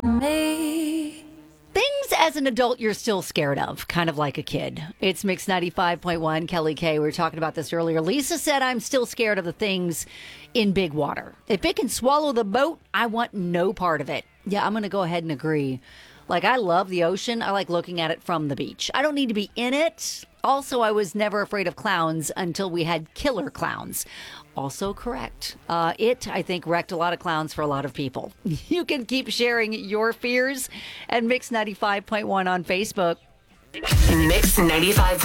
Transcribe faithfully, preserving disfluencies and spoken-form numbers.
Me. Things as an adult you're still scared of, kind of like a kid. It's Mix ninety-five point one, Kelly K. We were talking about this earlier. Lisa said, I'm still scared of the things in big water. If it can swallow the boat, I want no part of it. Yeah, I'm going to go ahead and agree. Like, I love the ocean. I like looking at it from the beach. I don't need to be in it. Also, I was never afraid of clowns until we had killer clowns. Also correct. Uh, it, I think, wrecked a lot of clowns for a lot of people. You can keep sharing your fears at Mix ninety-five point one on Facebook. Mix ninety-five.